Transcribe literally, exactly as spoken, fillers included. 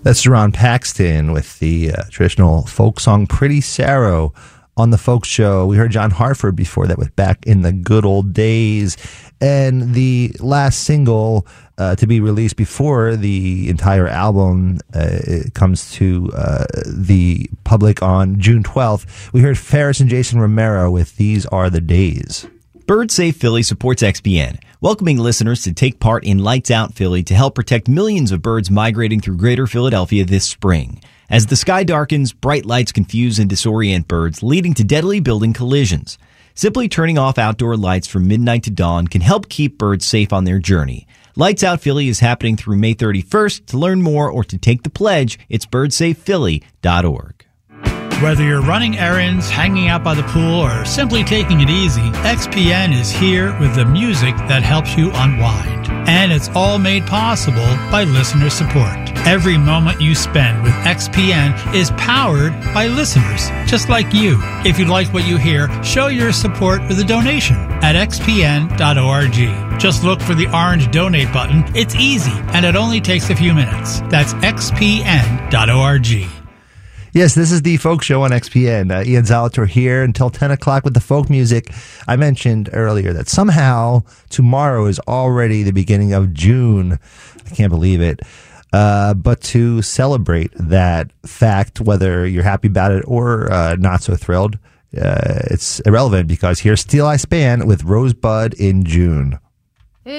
That's Jerron Paxton with the uh, traditional folk song Pretty Sarah on the Folk Show. We heard John Hartford before that with Back in the Good Old Days. And the last single uh, to be released before the entire album uh, it comes to uh, the public on June twelfth. We heard Ferris and Jason Romero with These Are the Days. Bird Safe Philly supports X P N, welcoming listeners to take part in Lights Out Philly to help protect millions of birds migrating through greater Philadelphia this spring. As the sky darkens, bright lights confuse and disorient birds, leading to deadly building collisions. Simply turning off outdoor lights from midnight to dawn can help keep birds safe on their journey. Lights Out Philly is happening through May thirty-first. To learn more or to take the pledge, it's bird safe philly dot org. Whether you're running errands, hanging out by the pool, or simply taking it easy, X P N is here with the music that helps you unwind. And it's all made possible by listener support. Every moment you spend with X P N is powered by listeners just like you. If you like what you hear, show your support with a donation at x p n dot org. Just look for the orange donate button. It's easy, and it only takes a few minutes. That's x p n dot org. Yes, this is the Folk Show on X P N. Uh, Ian Zalator here until ten o'clock with the folk music. I mentioned earlier that somehow tomorrow is already the beginning of June. I can't believe it. Uh, but to celebrate that fact, whether you're happy about it or uh, not so thrilled, uh, it's irrelevant because here's Steel Eye Span with Rosebud in June.